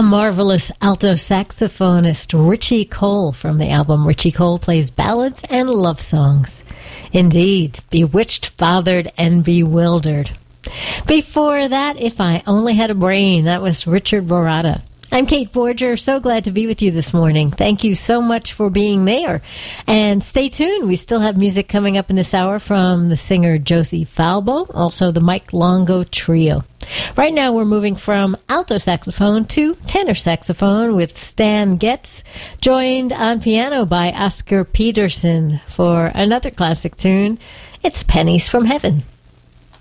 marvelous alto saxophonist Richie Cole from the album Richie Cole Plays Ballads and Love Songs. Indeed, Bewitched, Bothered, and Bewildered. Before that, If I Only Had a Brain, that was Richard Borata. I'm Kate Borger, so glad to be with you this morning. Thank you so much for being there. And stay tuned, we still have music coming up in this hour from the singer Josie Falbo, also the Mike Longo Trio. Right now we're moving from alto saxophone to tenor saxophone with Stan Getz, joined on piano by Oscar Peterson for another classic tune. It's Pennies from Heaven.